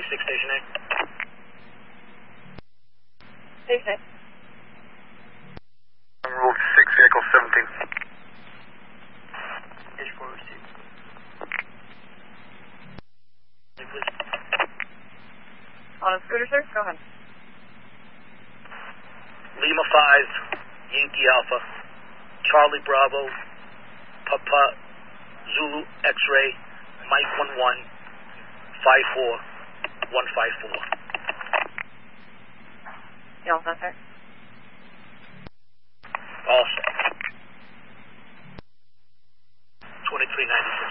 6, Station A. Station A. Route 6, Vehicle 17. H4 receipt. On a scooter, sir? Go ahead. Lima 5, Yankee Alpha, Charlie Bravo, Papa, Zulu X-Ray, Mike 11, 54, 154. You all set there? All set. 2396.